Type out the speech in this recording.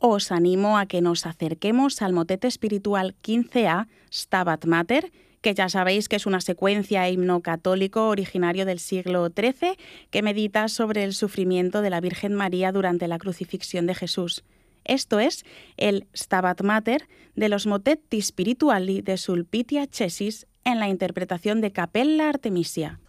os animo a que nos acerquemos al motete espiritual 15A, Stabat Mater, que ya sabéis que es una secuencia e himno católico originario del siglo XIII que medita sobre el sufrimiento de la Virgen María durante la crucifixión de Jesús. Esto es el Stabat Mater de los Motetti Spirituali de Sulpitia Cesis en la interpretación de Cappella Artemisia.